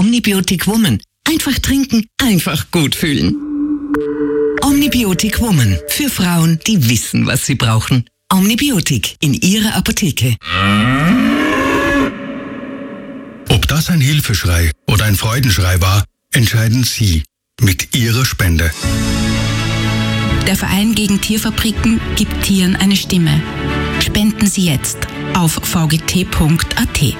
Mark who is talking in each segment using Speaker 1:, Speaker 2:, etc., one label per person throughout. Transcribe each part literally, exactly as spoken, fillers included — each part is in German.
Speaker 1: Omnibiotic Woman. Einfach trinken, einfach gut fühlen. Omnibiotic Woman. Für Frauen, die wissen, was sie brauchen. Omnibiotic in Ihrer Apotheke.
Speaker 2: Ob das ein Hilfeschrei oder ein Freudenschrei war, entscheiden Sie mit Ihrer Spende.
Speaker 3: Der Verein gegen Tierfabriken gibt Tieren eine Stimme. Spenden Sie jetzt auf v g t punkt a t.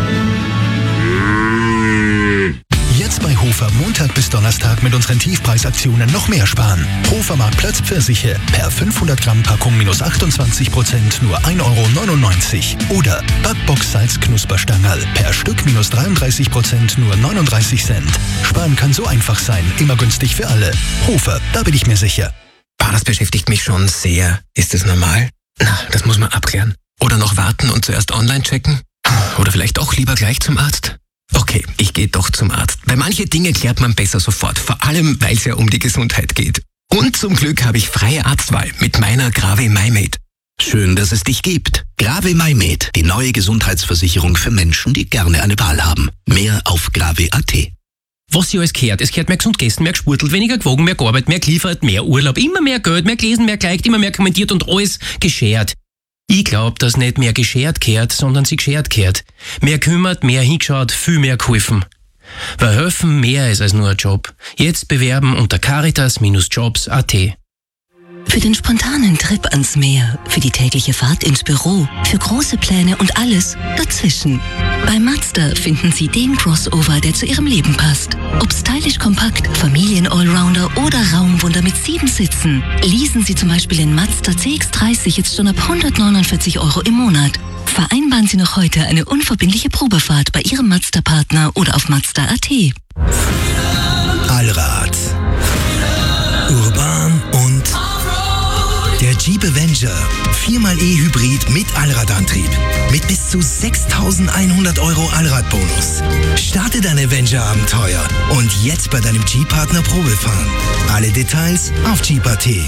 Speaker 4: Jetzt bei Hofer Montag bis Donnerstag mit unseren Tiefpreisaktionen noch mehr sparen. Hofer Marktplatz Pfirsiche per fünfhundert Gramm Packung minus achtundzwanzig Prozent nur ein Euro neunundneunzig. Oder Backbox Salz Knusperstangerl per Stück minus dreiunddreißig Prozent nur neununddreißig Cent. Sparen kann so einfach sein, immer günstig für alle. Hofer, da bin ich mir sicher.
Speaker 5: Ah, das beschäftigt mich schon sehr. Ist es normal? Na, das muss man abklären. Oder noch warten und zuerst online checken? Oder vielleicht auch lieber gleich zum Arzt? Okay, ich gehe doch zum Arzt. Weil manche Dinge klärt man besser sofort. Vor allem, weil es ja um die Gesundheit geht. Und zum Glück habe ich freie Arztwahl mit meiner Grave MyMed.
Speaker 6: Schön, dass es dich gibt. Grave MyMed, die neue Gesundheitsversicherung für Menschen, die gerne eine Wahl haben. Mehr auf grave punkt a t.
Speaker 7: Was sie alles gehört. Es gehört mehr gesund gegessen, mehr gesportelt, weniger gewogen, mehr gearbeitet, mehr geliefert, mehr Urlaub, immer mehr Geld, mehr gelesen, mehr geliked, immer mehr kommentiert und alles geschert. Ich glaub, dass nicht mehr geschert gehört, sondern sie geschert gehört. Mehr kümmert, mehr hingeschaut, viel mehr geholfen. Weil helfen mehr ist als nur ein Job. Jetzt bewerben unter caritas Jobs punkt a t.
Speaker 8: Für den spontanen Trip ans Meer, für die tägliche Fahrt ins Büro, für große Pläne und alles dazwischen. Bei Mazda finden Sie den Crossover, der zu Ihrem Leben passt. Ob stylisch kompakt, Familien-Allrounder oder Raumwunder mit sieben Sitzen. Leasen Sie zum Beispiel den Mazda C X dreißig jetzt schon ab hundertneunundvierzig Euro im Monat. Vereinbaren Sie noch heute eine unverbindliche Probefahrt bei Ihrem Mazda-Partner oder auf mazda punkt a t.
Speaker 4: Allrad. Urban und der Jeep Avenger. vier mal E-Hybrid mit Allradantrieb. Mit bis zu sechstausendeinhundert Euro Allradbonus. Starte dein Avenger-Abenteuer und jetzt bei deinem Jeep-Partner Probefahren. Alle Details auf jeep punkt a t.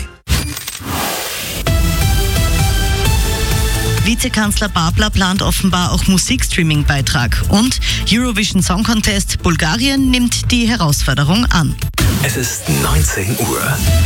Speaker 9: Vizekanzler Babler plant offenbar auch Musikstreaming-Beitrag. Und Eurovision Song Contest, Bulgarien nimmt die Herausforderung an.
Speaker 6: Es ist neunzehn Uhr.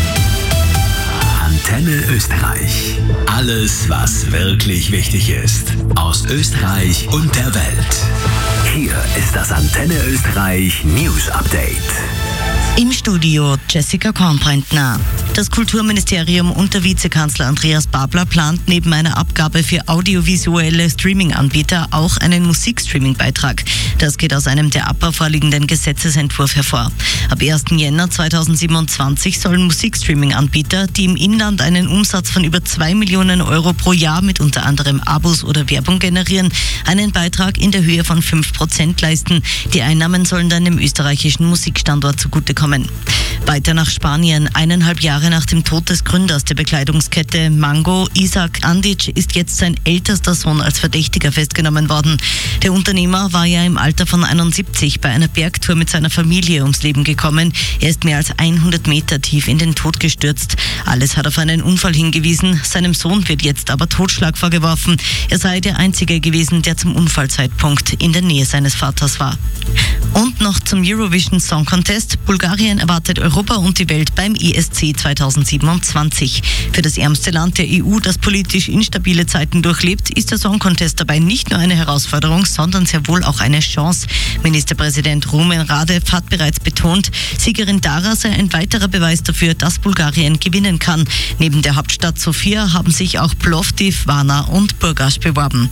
Speaker 6: Antenne Österreich. Alles, was wirklich wichtig ist. Aus Österreich und der Welt. Hier ist das Antenne Österreich News Update.
Speaker 9: Im Studio Jessica Kornbrentner. Das Kulturministerium unter Vizekanzler Andreas Babler plant neben einer Abgabe für audiovisuelle Streaming-Anbieter auch einen Musikstreaming-Beitrag. Das geht aus einem der APA vorliegenden Gesetzesentwurf hervor. Ab ersten Jänner zweitausendsiebenundzwanzig sollen Musikstreaming-Anbieter, die im Inland einen Umsatz von über zwei Millionen Euro pro Jahr mit unter anderem Abos oder Werbung generieren, einen Beitrag in der Höhe von fünf Prozent leisten. Die Einnahmen sollen dann dem österreichischen Musikstandort zugutekommen. Weiter nach Spanien. Eineinhalb Jahre nach dem Tod des Gründers der Bekleidungskette Mango, Isaac Andic, ist jetzt sein ältester Sohn als Verdächtiger festgenommen worden. Der Unternehmer war ja im Alter von einundsiebzig bei einer Bergtour mit seiner Familie ums Leben gekommen. Er ist mehr als hundert Meter tief in den Tod gestürzt. Alles hat auf einen Unfall hingewiesen. Seinem Sohn wird jetzt aber Totschlag vorgeworfen. Er sei der Einzige gewesen, der zum Unfallzeitpunkt in der Nähe seines Vaters war. Und noch zum Eurovision Song Contest. Bulgarien erwartet Europa und die Welt beim E S C zweitausendsiebenundzwanzig. Für das ärmste Land der E U, das politisch instabile Zeiten durchlebt, ist der Song Contest dabei nicht nur eine Herausforderung, sondern sehr wohl auch eine Chance. Ministerpräsident Rumen Radev hat bereits betont, Siegerin Dara sei ein weiterer Beweis dafür, dass Bulgarien gewinnen kann. Neben der Hauptstadt Sofia haben sich auch Plovdiv, Varna und Burgas beworben.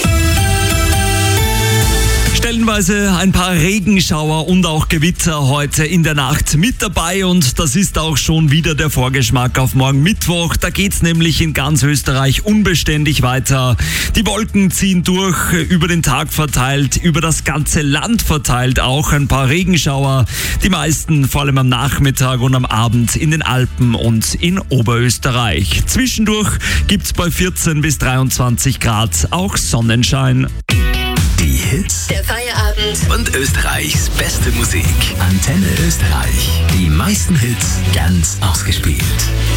Speaker 10: Stellenweise ein paar Regenschauer und auch Gewitter heute in der Nacht mit dabei und das ist auch schon wieder der Vorgeschmack auf morgen Mittwoch. Da geht's nämlich in ganz Österreich unbeständig weiter. Die Wolken ziehen durch, über den Tag verteilt, über das ganze Land verteilt auch ein paar Regenschauer. Die meisten vor allem am Nachmittag und am Abend in den Alpen und in Oberösterreich. Zwischendurch gibt's bei vierzehn bis dreiundzwanzig Grad auch Sonnenschein.
Speaker 6: Die Hits
Speaker 8: Der Feierabend
Speaker 6: und Österreichs beste Musik. Antenne Österreich. Die meisten Hits ganz ausgespielt.